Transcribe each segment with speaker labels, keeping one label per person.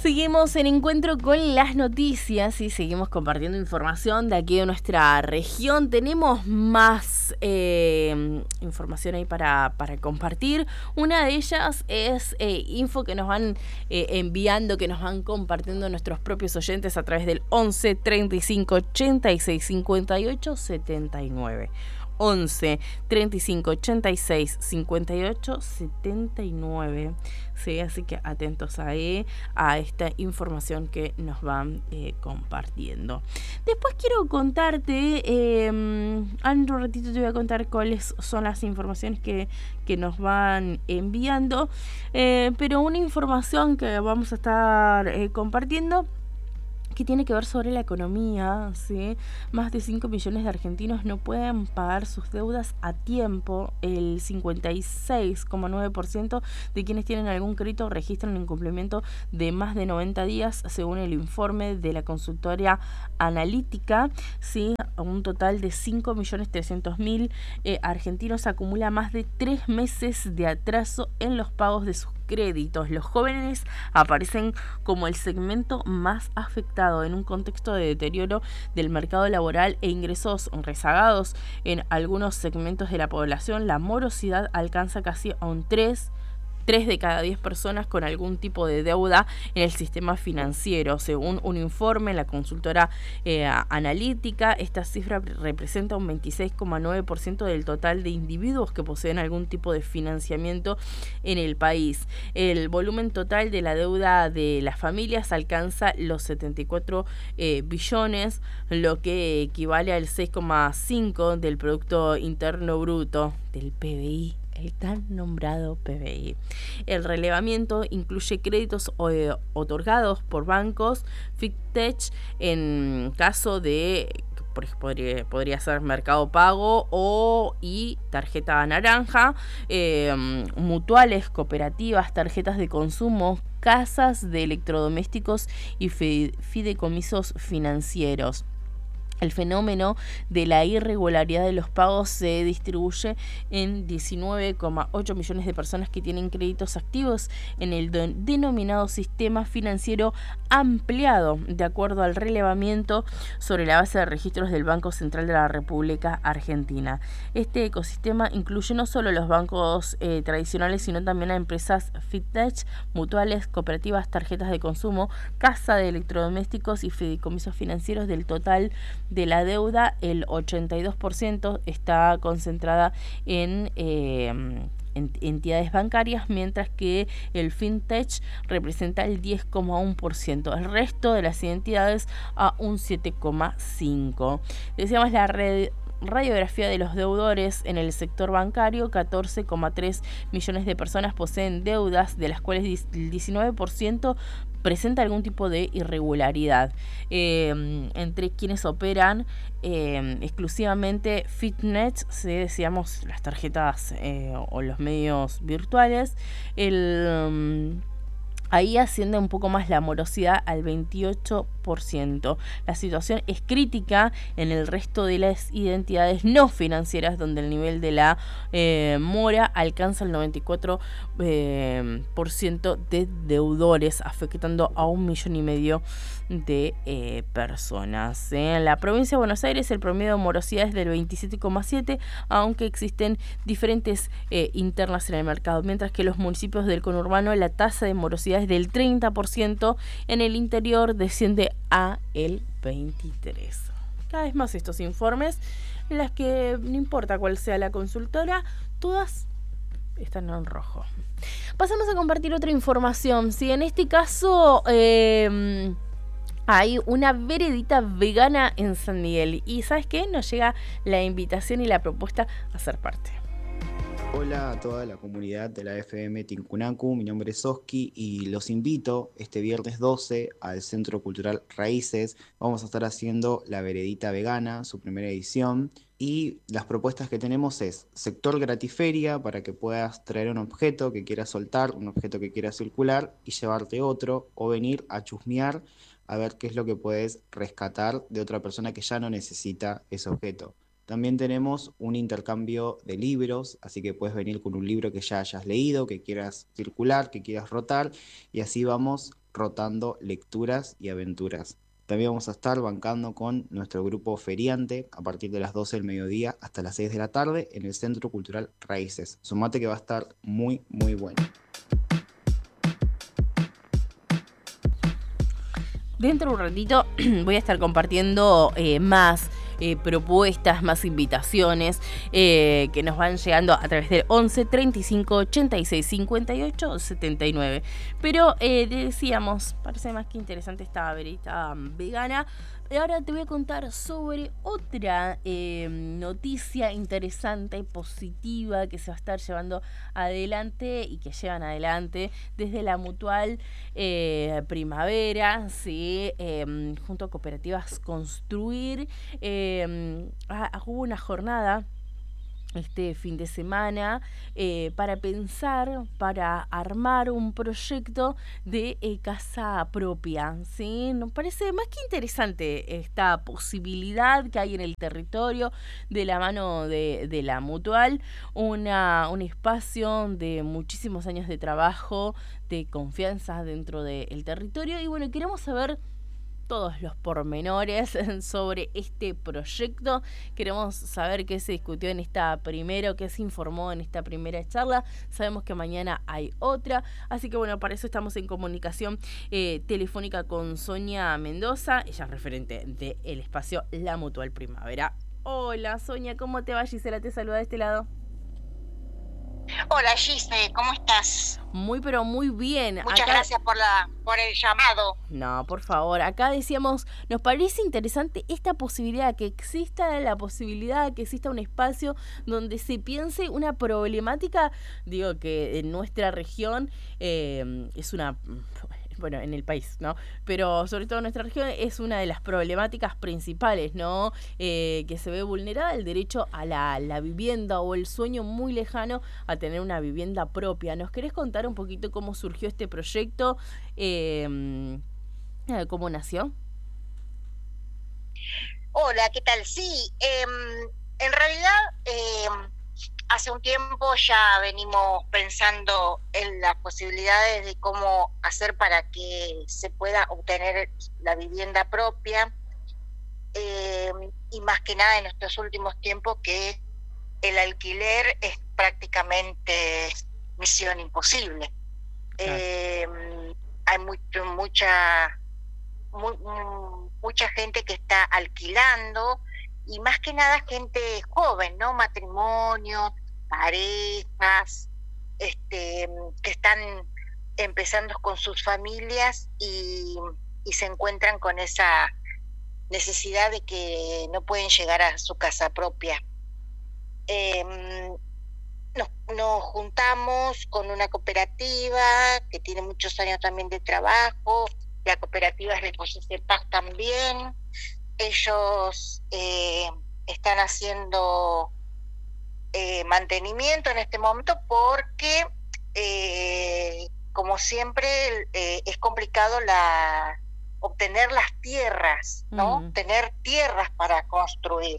Speaker 1: Seguimos en encuentro con las noticias y seguimos compartiendo información de aquí de nuestra región. Tenemos más información ahí para compartir. Una de ellas es info que nos van enviando, que nos van compartiendo nuestros propios oyentes a través del 11 35 86 58 79. 11 35 86 58 79. Sí, así que atentos ahí a esta información que nos van compartiendo. Después quiero contarte, en un ratito te voy a contar cuáles son las informaciones que nos van enviando, pero una información que vamos a estar compartiendo que tiene que ver sobre la economía, ¿sí? Más de 5 millones de argentinos no pueden pagar sus deudas a tiempo. El 56,9% de quienes tienen algún crédito registran un incumplimiento de más de 90 días, según el informe de la consultoría analítica, ¿sí? Un total de 5.300.000 argentinos acumula más de 3 meses de atraso en los pagos de sus créditos. Los jóvenes aparecen como el segmento más afectado en un contexto de deterioro del mercado laboral e ingresos rezagados en algunos segmentos de la población. La morosidad alcanza casi a un 3 de cada 10 personas con algún tipo de deuda en el sistema financiero. Según un informe, la consultora analítica, esta cifra representa un 26,9% del total de individuos que poseen algún tipo de financiamiento en el país. El volumen total de la deuda de las familias alcanza los 74 billones, lo que equivale al 6,5% del Producto Interno Bruto, del PBI. El tan nombrado PBI. El relevamiento incluye créditos otorgados por bancos, fintech, en caso de podría ser Mercado Pago y tarjeta naranja, mutuales, cooperativas, tarjetas de consumo, casas de electrodomésticos y fideicomisos financieros. El fenómeno de la irregularidad de los pagos se distribuye en 19,8 millones de personas que tienen créditos activos en el denominado sistema financiero ampliado, de acuerdo al relevamiento sobre la base de registros del Banco Central de la República Argentina. Este ecosistema incluye no solo los bancos tradicionales, sino también a empresas fintech, mutuales, cooperativas, tarjetas de consumo, casa de electrodomésticos y fideicomisos financieros. Del total de la deuda, el 82% está concentrada en entidades bancarias, mientras que el fintech representa el 10,1%, el resto de las entidades a un 7,5%. Decíamos la radiografía de los deudores en el sector bancario. 14,3 millones de personas poseen deudas, de las cuales el 19% presenta algún tipo de irregularidad. Entre quienes operan exclusivamente Fitnet, decíamos las tarjetas o los medios virtuales, ahí asciende un poco más la morosidad al 28%. La situación es crítica en el resto de las identidades no financieras, donde el nivel de la mora alcanza el 94% de deudores, afectando a 1,5 millones de personas. En la provincia de Buenos Aires el promedio de morosidad es del 27,7%, aunque existen diferentes internas en el mercado, mientras que en los municipios del conurbano la tasa de morosidad es del 30%, en el interior desciende a el 23%. Cada vez más estos informes, en las que no importa cuál sea la consultora, todas están en rojo. Pasamos a compartir otra información. Si en este caso hay una veredita vegana en San Miguel, y ¿sabes qué? Nos llega la invitación y la propuesta a ser parte.
Speaker 2: Hola a toda la comunidad de la FM Tincunacu, mi nombre es Oski y los invito este viernes 12 al Centro Cultural Raíces. Vamos a estar haciendo la veredita vegana, su primera edición, y las propuestas que tenemos es sector gratiferia, para que puedas traer un objeto que quieras soltar, un objeto que quieras circular y llevarte otro, o venir a chusmear a ver qué es lo que puedes rescatar de otra persona que ya no necesita ese objeto. También tenemos un intercambio de libros, así que puedes venir con un libro que ya hayas leído, que quieras circular, que quieras rotar, y así vamos rotando lecturas y aventuras. También vamos a estar bancando con nuestro grupo feriante a partir de las 12 del mediodía hasta las 6 de la tarde en el Centro Cultural Raíces. Sumate que va a estar muy, muy bueno.
Speaker 1: Dentro de un ratito voy a estar compartiendo más propuestas, más invitaciones que nos van llegando a través del 11 35 86 58 79. Pero decíamos, parece más que interesante esta verita vegana. Ahora te voy a contar sobre otra noticia interesante y positiva que se va a estar llevando adelante y que llevan adelante desde la Mutual Primavera, ¿sí? Junto a Cooperativas Construir. Hubo una jornada este fin de semana para pensar, para armar un proyecto de casa propia, ¿sí? Nos parece más que interesante esta posibilidad que hay en el territorio de la mano de la Mutual, un espacio de muchísimos años de trabajo, de confianza dentro del territorio, y bueno, queremos saber todos los pormenores sobre este proyecto. Queremos saber qué se discutió en esta primera, o qué se informó en esta primera charla. Sabemos que mañana hay otra, así que bueno, para eso estamos en comunicación telefónica con Sonia Mendoza. Ella es referente del espacio La Mutual Primavera. Hola Sonia, ¿cómo te va? Gisela te saluda de este lado.
Speaker 3: Hola Gise, ¿cómo estás?
Speaker 1: Muy pero muy bien.
Speaker 3: Muchas gracias por el llamado.
Speaker 1: No, por favor, acá decíamos, nos parece interesante esta posibilidad, que exista la posibilidad, que exista un espacio donde se piense una problemática, digo que en nuestra región es una... bueno, en el país, ¿no? Pero sobre todo en nuestra región es una de las problemáticas principales, ¿no? Que se ve vulnerada el derecho a la vivienda, o el sueño muy lejano a tener una vivienda propia. ¿Nos querés contar un poquito cómo surgió este proyecto? ¿Cómo nació?
Speaker 3: Hola, ¿qué tal? Sí, en realidad hace un tiempo ya venimos pensando en las posibilidades de cómo hacer para que se pueda obtener la vivienda propia, y más que nada en estos últimos tiempos que el alquiler es prácticamente misión imposible. Hay mucha gente que está alquilando, y más que nada gente joven, ¿no? Matrimonios, parejas, que están empezando con sus familias y se encuentran con esa necesidad de que no pueden llegar a su casa propia. Nos juntamos con una cooperativa que tiene muchos años también de trabajo. La cooperativa es de José Paz también. Ellos están haciendo mantenimiento en este momento porque, como siempre, es complicado obtener las tierras, ¿no? Tener tierras para construir.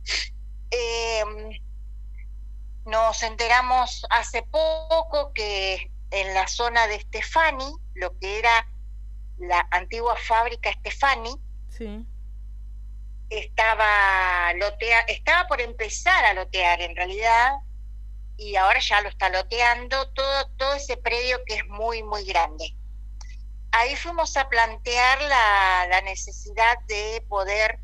Speaker 3: Nos enteramos hace poco que en la zona de Stefani, lo que era la antigua fábrica Stefani,
Speaker 1: sí,
Speaker 3: estaba por empezar a lotear en realidad, y ahora ya lo está loteando todo ese predio que es muy, muy grande. Ahí fuimos a plantear la necesidad de poder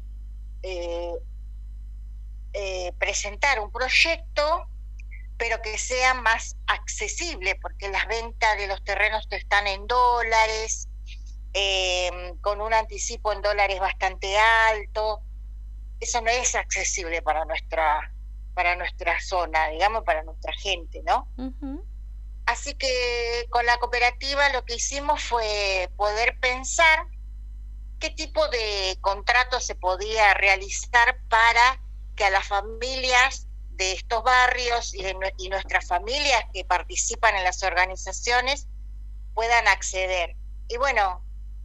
Speaker 3: presentar un proyecto, pero que sea más accesible, porque las ventas de los terrenos están en dólares, con un anticipo en dólares bastante alto. Eso no es accesible para nuestra zona, digamos, para nuestra gente, ¿no? Uh-huh. Así que con la cooperativa lo que hicimos fue poder pensar qué tipo de contrato se podía realizar para que a las familias de estos barrios y nuestras familias que participan en las organizaciones puedan acceder. Y bueno,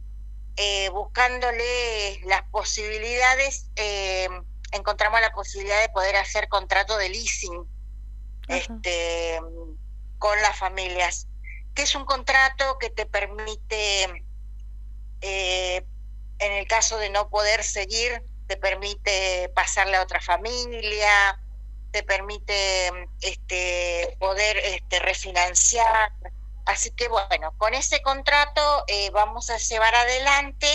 Speaker 3: buscándole las posibilidades, encontramos la posibilidad de poder hacer contrato de leasing con las familias, que es un contrato que te permite En el caso de no poder seguir, te permite pasarle a otra familia, te permite poder refinanciar. Así que bueno, con ese contrato vamos a llevar adelante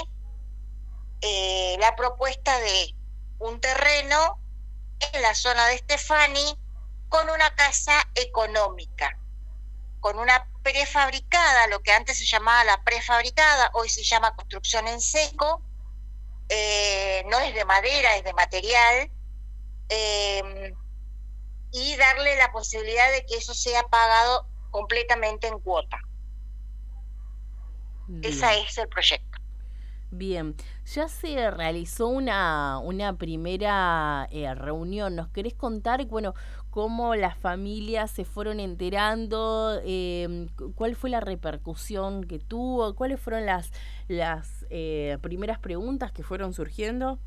Speaker 3: la propuesta de un terreno en la zona de Stefani con una casa económica, con una prefabricada, lo que antes se llamaba la prefabricada, hoy se llama construcción en seco, no es de madera, es de material, y darle la posibilidad de que eso sea pagado completamente en cuota. Ese es el proyecto.
Speaker 1: Bien, ya se realizó una primera reunión. ¿Nos querés contar, bueno, cómo las familias se fueron enterando? ¿Cuál fue la repercusión que tuvo? ¿Cuáles fueron las primeras preguntas que fueron surgiendo?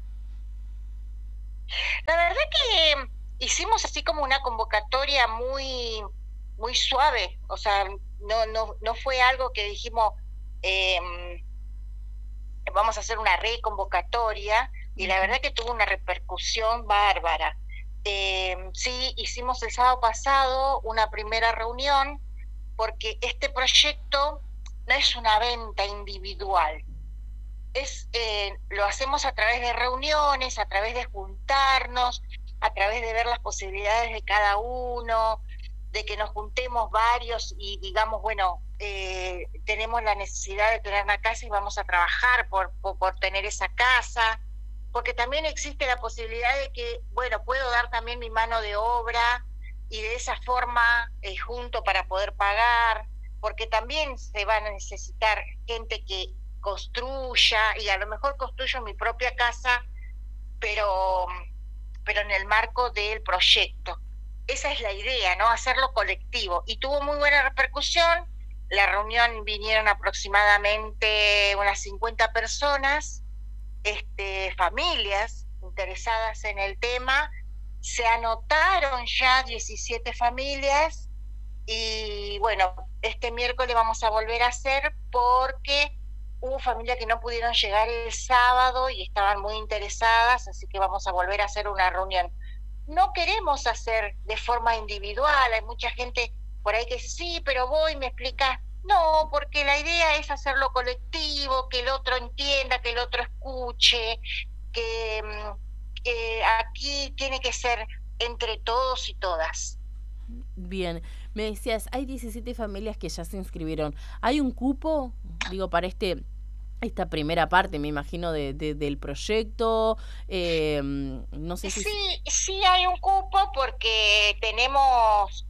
Speaker 3: La verdad que hicimos así como una convocatoria muy, muy suave. O sea, no fue algo que dijimos... vamos a hacer una reconvocatoria, y la verdad que tuvo una repercusión bárbara. Sí, hicimos el sábado pasado una primera reunión, porque este proyecto no es una venta individual, lo hacemos a través de reuniones, a través de juntarnos, a través de ver las posibilidades de cada uno, de que nos juntemos varios y digamos, bueno, tenemos la necesidad de tener una casa y vamos a trabajar por tener esa casa, porque también existe la posibilidad de que, bueno, puedo dar también mi mano de obra y de esa forma junto para poder pagar, porque también se va a necesitar gente que construya, y a lo mejor construyo mi propia casa, pero en el marco del proyecto. Esa es la idea, ¿no? Hacerlo colectivo. Y tuvo muy buena repercusión. La reunión vinieron aproximadamente unas 50 personas, familias interesadas en el tema. Se anotaron ya 17 familias y bueno, este miércoles vamos a volver a hacer porque hubo familias que no pudieron llegar el sábado y estaban muy interesadas, así que vamos a volver a hacer una reunión. No queremos hacer de forma individual, hay mucha gente por ahí que sí, pero voy, me explicas. No, porque la idea es hacerlo colectivo, que el otro entienda, que el otro escuche, que aquí tiene que ser entre todos y todas.
Speaker 1: Bien, me decías, hay 17 familias que ya se inscribieron. ¿Hay un cupo, digo, para esta primera parte, me imagino, del proyecto? No sé si...
Speaker 3: Sí hay un cupo porque tenemos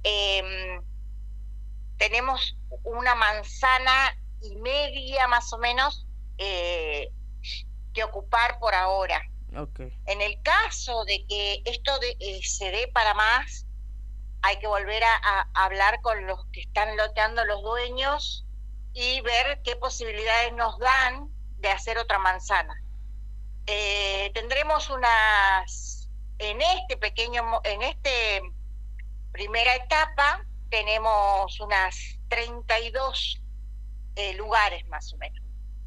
Speaker 3: una manzana y media más o menos que ocupar por ahora.
Speaker 1: Okay.
Speaker 3: En el caso de que esto se dé para más, hay que volver a hablar con los que están loteando, los dueños, y ver qué posibilidades nos dan de hacer otra manzana. Tendremos en este primera etapa, tenemos unas 32 lugares más o menos.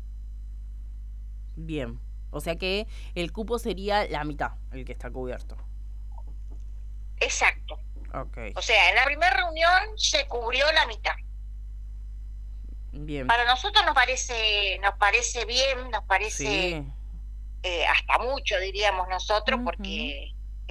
Speaker 1: Bien, o sea que el cupo sería la mitad, el que está cubierto.
Speaker 3: Exacto.
Speaker 1: Okay.
Speaker 3: O sea, en la primera reunión se cubrió la mitad.
Speaker 1: Bien.
Speaker 3: Para nosotros nos parece bien, nos parece hasta mucho, diríamos nosotros, porque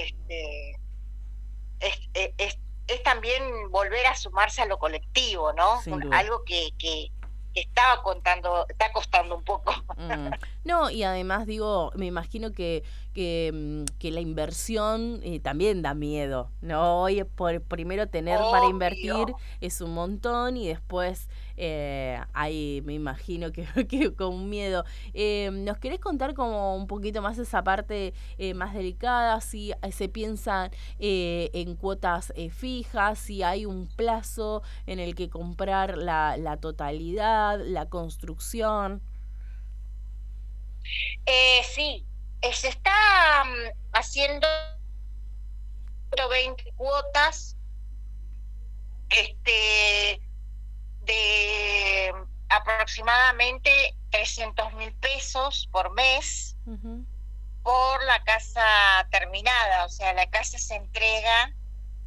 Speaker 3: es también volver a sumarse a lo colectivo, ¿no? Algo que está costando un poco.
Speaker 1: No, y además digo, me imagino que la inversión también da miedo, ¿no? Hoy primero tener para invertir es un montón y después hay, me imagino que con miedo. ¿Nos querés contar como un poquito más esa parte más delicada? Si se piensa en cuotas fijas, si hay un plazo en el que comprar la totalidad, la construcción.
Speaker 3: Sí, se está haciendo 20 cuotas de aproximadamente 300.000 pesos por mes
Speaker 1: Ujú.
Speaker 3: por la casa terminada, o sea, la casa se entrega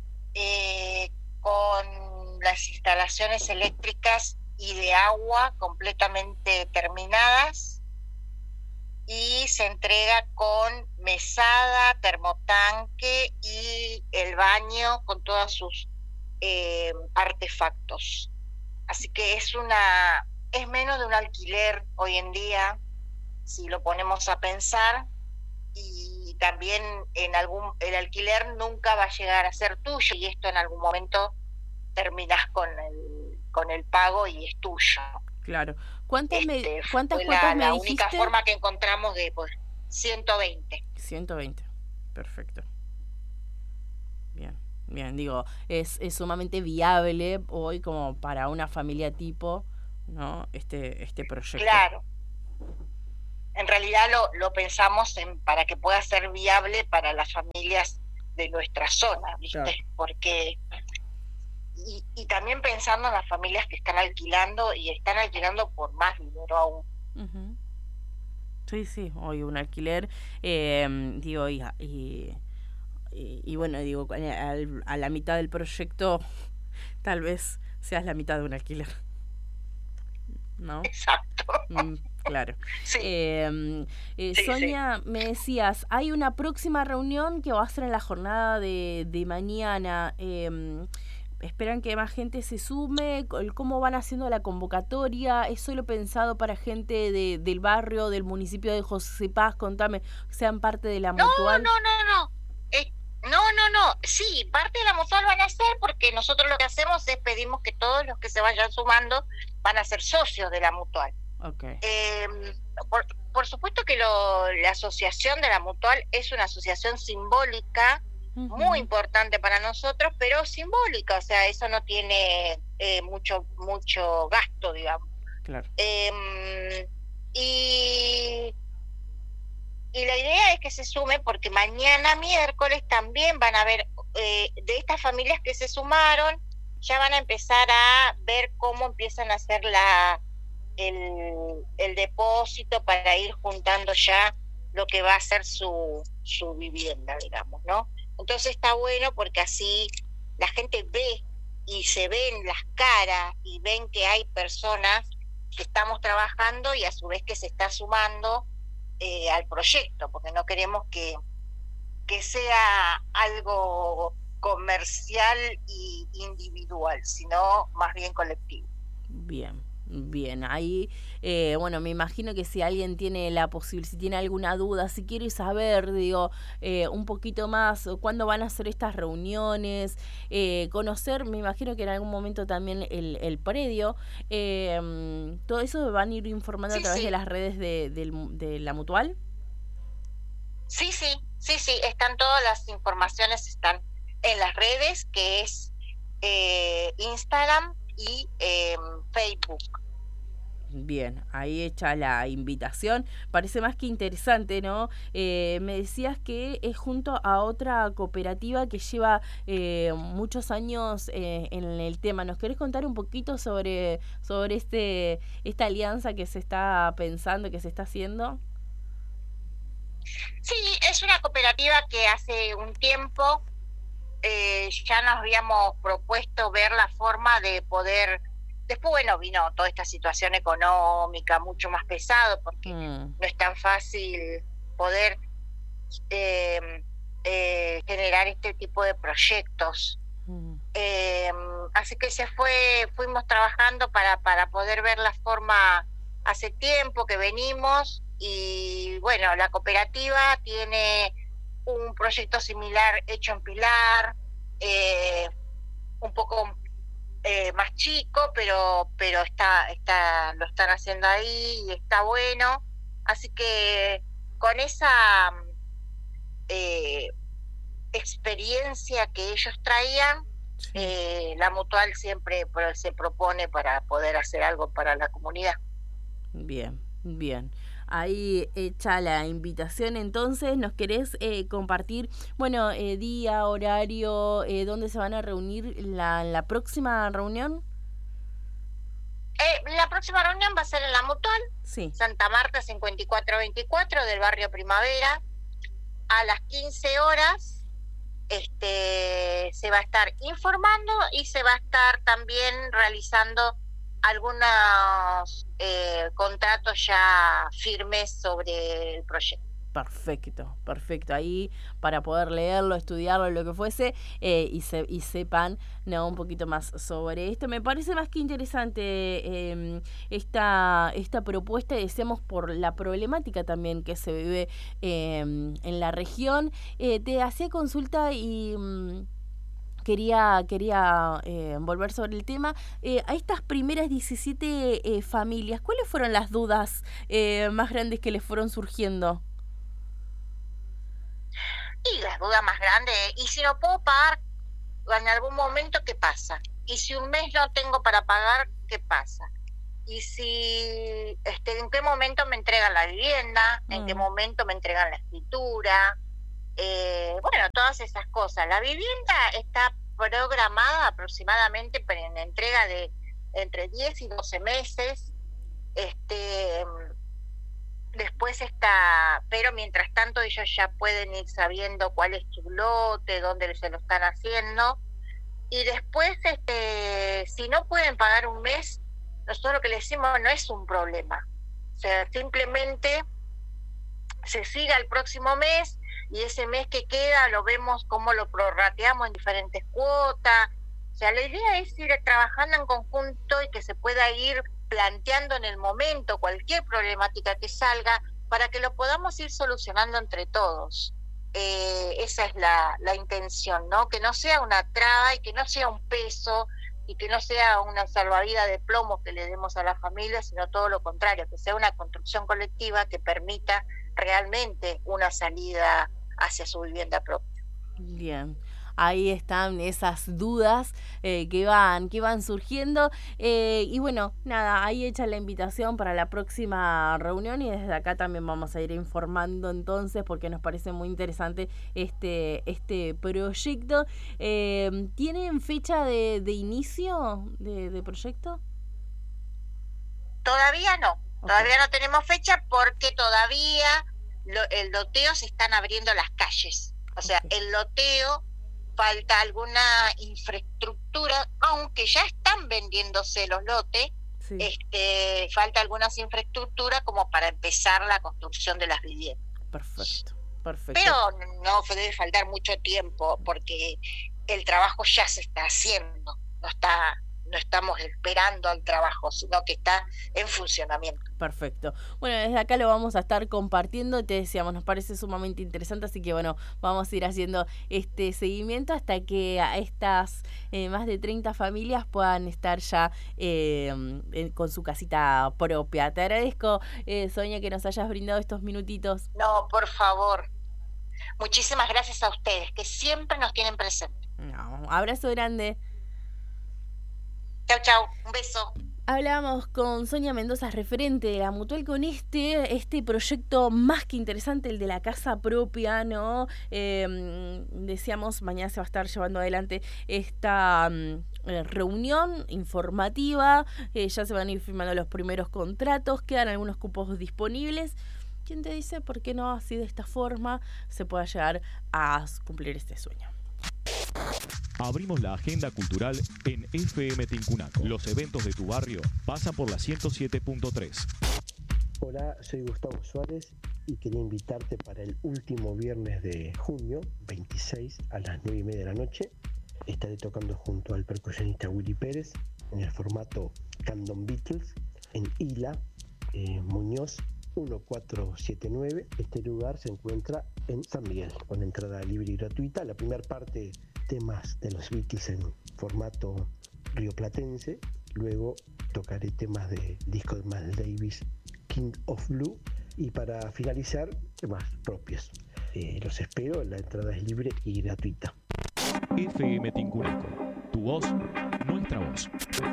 Speaker 3: con las instalaciones eléctricas y de agua completamente terminadas, y se entrega con mesada, termotanque y el baño con todos sus artefactos. Así que es menos de un alquiler hoy en día, si lo ponemos a pensar, y también el alquiler nunca va a llegar a ser tuyo, y esto en algún momento terminás con el pago y es tuyo.
Speaker 1: Claro. ¿Cuántas
Speaker 3: Fue
Speaker 1: cuotas me
Speaker 3: la
Speaker 1: dijiste?
Speaker 3: única forma que encontramos de 120.
Speaker 1: 120. Perfecto. Bien, bien. Digo, es sumamente viable hoy como para una familia tipo, ¿no? Este proyecto.
Speaker 3: Claro. En realidad lo pensamos para que pueda ser viable para las familias de nuestra zona, ¿viste?
Speaker 1: Claro.
Speaker 3: Porque y también pensando en las familias que están alquilando, y están alquilando por más dinero aún.
Speaker 1: Uh-huh. Sí, hoy un alquiler, digo, y bueno, digo, a la mitad del proyecto tal vez seas la mitad de un alquiler, ¿no?
Speaker 3: Exacto.
Speaker 1: Claro.
Speaker 3: Sí.
Speaker 1: Sonia, sí. Me decías, hay una próxima reunión que va a ser en la jornada de mañana. ¿Esperan que más gente se sume? ¿Cómo van haciendo la convocatoria? ¿Es solo pensado para gente del barrio, del municipio de José Paz? Contame, sean parte de la mutual.
Speaker 3: No. No. Sí, parte de la mutual van a ser, porque nosotros lo que hacemos es pedimos que todos los que se vayan sumando van a ser socios de la mutual.
Speaker 1: Okay.
Speaker 3: Por supuesto que la asociación de la mutual es una asociación simbólica, uh-huh, muy importante para nosotros, pero simbólica, o sea, eso no tiene mucho gasto, digamos.
Speaker 1: Claro.
Speaker 3: Y la idea es que se sume, porque mañana miércoles también van a ver, de estas familias que se sumaron, ya van a empezar a ver cómo empiezan a hacer el depósito para ir juntando ya lo que va a ser su vivienda, digamos, ¿no? Entonces está bueno, porque así la gente ve y se ven las caras y ven que hay personas que estamos trabajando, y a su vez que se está sumando al proyecto, porque no queremos que sea algo comercial y individual, sino más bien colectivo.
Speaker 1: Bien, ahí, bueno, me imagino que si alguien tiene la posibilidad, si tiene alguna duda, si quiere saber, digo, un poquito más, cuándo van a hacer estas reuniones, conocer, me imagino que en algún momento también el predio, todo eso van a ir informando a través de las redes de la mutual.
Speaker 3: Sí, están todas las informaciones, están en las redes, que es Instagram y Facebook.
Speaker 1: Bien, ahí hecha la invitación. Parece más que interesante, ¿no? Me decías que es junto a otra cooperativa que lleva muchos años en el tema. ¿Nos querés contar un poquito sobre esta alianza que se está pensando, que se está haciendo?
Speaker 3: Sí, es una cooperativa que hace un tiempo ya nos habíamos propuesto ver la forma de poder. Después, bueno, vino toda esta situación económica mucho más pesado, porque no es tan fácil poder generar este tipo de proyectos. Así que fuimos trabajando para poder ver la forma. Hace tiempo que venimos, y bueno, la cooperativa tiene un proyecto similar hecho en Pilar, un poco más chico, pero lo están haciendo ahí y está bueno. Así que con esa experiencia que ellos traían, sí, la mutual siempre se propone para poder hacer algo para la comunidad.
Speaker 1: Bien. Ahí hecha la invitación, entonces, ¿nos querés compartir, bueno, día, horario, dónde se van a reunir la próxima reunión?
Speaker 3: La próxima reunión va a ser en la mutual,
Speaker 1: Sí.
Speaker 3: Santa Marta 5424 del barrio Primavera. A las 15 horas se va a estar informando y se va a estar también realizando algunos contratos ya firmes sobre el proyecto.
Speaker 1: Perfecto. Ahí para poder leerlo, estudiarlo, lo que fuese, y sepan, ¿no?, un poquito más sobre esto. Me parece más que interesante esta propuesta, y deseamos por la problemática también que se vive en la región. Te hacía consulta y quería volver sobre el tema. A estas primeras 17 familias, ¿cuáles fueron las dudas más grandes que les fueron surgiendo?
Speaker 3: Y las dudas más grandes, ¿y si no puedo pagar en algún momento, qué pasa? ¿Y si un mes no tengo para pagar, qué pasa? ¿Y si en qué momento me entregan la vivienda? ¿En qué momento me entregan la escritura? Bueno, todas esas cosas. La vivienda está programada aproximadamente para en entrega de entre 10 y 12 meses. Después pero mientras tanto ellos ya pueden ir sabiendo cuál es su lote, dónde se lo están haciendo. Y después, si no pueden pagar un mes, nosotros lo que le decimos no es un problema. O sea, simplemente se siga el próximo mes y ese mes que queda lo vemos cómo lo prorrateamos en diferentes cuotas. O sea, la idea es ir trabajando en conjunto y que se pueda ir planteando en el momento cualquier problemática que salga para que lo podamos ir solucionando entre todos. Esa es la intención, ¿no? Que no sea una traba y que no sea un peso y que no sea una salvavidas de plomo que le demos a la familia, sino todo lo contrario, que sea una construcción colectiva que permita realmente una salida hacia su vivienda propia.
Speaker 1: Bien. Ahí están esas dudas que van surgiendo, y bueno, nada, ahí hecha la invitación para la próxima reunión, y desde acá también vamos a ir informando entonces, porque nos parece muy interesante este proyecto. ¿Tienen fecha de inicio de proyecto?
Speaker 3: Todavía no, todavía no tenemos fecha porque todavía el loteo se están abriendo las calles, o sea, el loteo falta alguna infraestructura, aunque ya están vendiéndose los lotes, sí. Falta algunas infraestructuras como para empezar la construcción de las viviendas.
Speaker 1: Perfecto.
Speaker 3: Pero no debe faltar mucho tiempo porque el trabajo ya se está haciendo, no estamos esperando al trabajo, sino que está en funcionamiento.
Speaker 1: Perfecto. Bueno, desde acá lo vamos a estar compartiendo, te decíamos, nos parece sumamente interesante, así que bueno, vamos a ir haciendo este seguimiento hasta que a estas más de 30 familias puedan estar ya con su casita propia. Te agradezco, Sonia, que nos hayas brindado estos minutitos.
Speaker 3: No, por favor. Muchísimas gracias a ustedes, que siempre nos tienen presente.
Speaker 1: No, abrazo grande.
Speaker 3: Chau, un beso.
Speaker 1: Hablamos con Sonia Mendoza, referente de la Mutual, con este proyecto más que interesante, el de la casa propia, ¿no? Decíamos, mañana se va a estar llevando adelante esta reunión informativa, ya se van a ir firmando los primeros contratos, quedan algunos cupos disponibles. ¿Quién te dice por qué no así de esta forma se pueda llegar a cumplir este sueño?
Speaker 4: Abrimos la agenda cultural en FM Tincunaco. Los eventos de tu barrio pasan por la 107.3.
Speaker 5: Hola, soy Gustavo Suárez y quería invitarte para el último viernes de junio, 26, a las 9:30 de la noche. Estaré tocando junto al percusionista Willy Pérez en el formato Candom Beatles en Isla Muñoz 1479. Este lugar se encuentra en San Miguel, con entrada libre y gratuita. La primera parte, temas de los Beatles en formato rioplatense. Luego tocaré temas del disco de Miles Davis, King of Blue. Y para finalizar, temas propios. Los espero, la entrada es libre y gratuita.
Speaker 4: FM Tincunaco, tu voz, nuestra voz.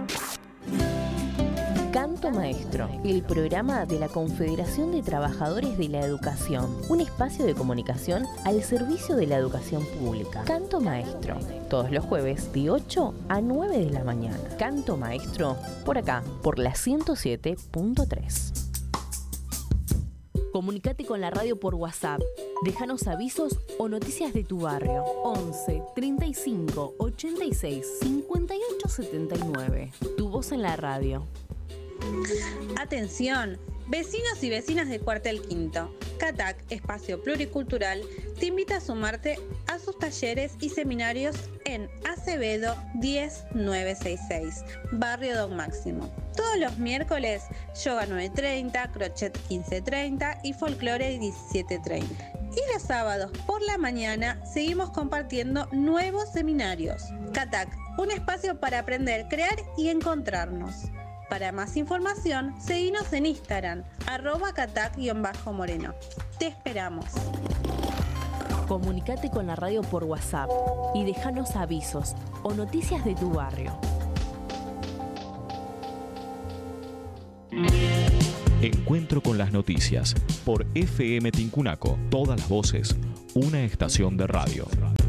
Speaker 6: Canto Maestro, el programa de la Confederación de Trabajadores de la Educación, un espacio de comunicación al servicio de la educación pública. Canto Maestro, todos los jueves de 8 a 9 de la mañana. Canto Maestro, por acá, por la 107.3. Comunicate con la radio por WhatsApp. Déjanos avisos o noticias de tu barrio. 11 35 86 58 79. Tu voz en la radio.
Speaker 7: Atención, vecinos y vecinas de Cuartel Quinto. CATAC, Espacio Pluricultural, te invita a sumarte a sus talleres y seminarios en Acevedo 10966, Barrio Don Máximo. Todos los miércoles, yoga 9:30, crochet 15:30 y folclore 17:30. Y los sábados por la mañana seguimos compartiendo nuevos seminarios. CATAC, un espacio para aprender, crear y encontrarnos. Para más información, seguinos en Instagram, @catac_moreno. Te esperamos.
Speaker 6: Comunicate con la radio por WhatsApp y déjanos avisos o noticias de tu barrio.
Speaker 4: Encuentro con las noticias por FM Tincunaco. Todas las voces, una estación de radio.